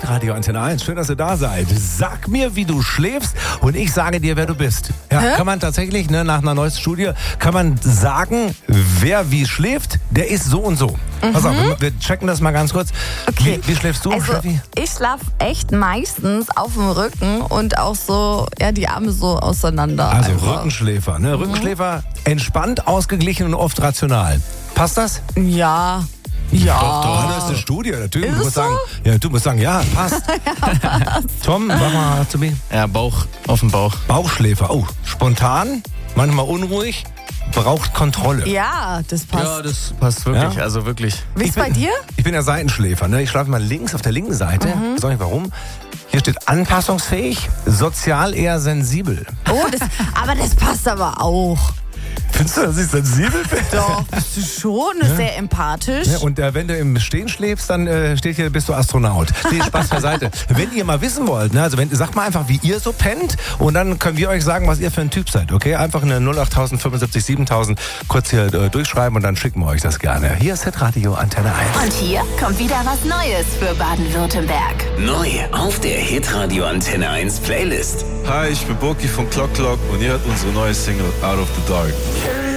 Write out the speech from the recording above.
Hitradio Antenne 1. Schön, dass ihr da seid. Sag mir, wie du schläfst und ich sage dir, wer du bist. Ja, kann man tatsächlich, nach einer neuesten Studie, kann man sagen, wer wie schläft, der ist so und so. Pass auf, wir checken das mal ganz kurz. Okay. Wie schläfst du, Steffi? Ich schlafe echt meistens auf dem Rücken und auch so, die Arme so auseinander. Also einfach. Rückenschläfer, ne? Rückenschläfer, entspannt, ausgeglichen und oft rational. Passt das? Ja. Doch, das ist eine Studie, natürlich. Ist Du es musst so? sagen, du musst sagen, ja, passt. Tom, mach mal zu mir. Ja, Bauch auf dem Bauch. Bauchschläfer, spontan, manchmal unruhig, braucht Kontrolle. Ja, das passt. Ja, das passt wirklich, Ja? also wirklich. Wie ist bei dir? Ich bin ja Seitenschläfer, ne? Ich schlafe mal links auf der linken Seite. Ich sag nicht warum. Hier steht anpassungsfähig, sozial eher sensibel. Oh, aber das passt aber auch. Findest du, dass ich sensibel bin? Doch, bist du schon sehr empathisch. Ja, und wenn du im Stehen schläfst, dann steht hier, bist du Astronaut. Nee, Spaß beiseite. Wenn ihr mal wissen wollt, also sagt mal einfach, wie ihr so pennt und dann können wir euch sagen, was ihr für ein Typ seid, okay? Einfach eine 08000 75 7000 kurz hier durchschreiben und dann schicken wir euch das gerne. Hier ist Hitradio Antenne 1. Und hier kommt wieder was Neues für Baden-Württemberg. Neu auf der Hitradio Antenne 1 Playlist. Hi, ich bin Boki von Clock Clock und ihr hört unsere neue Single Out of the Dark.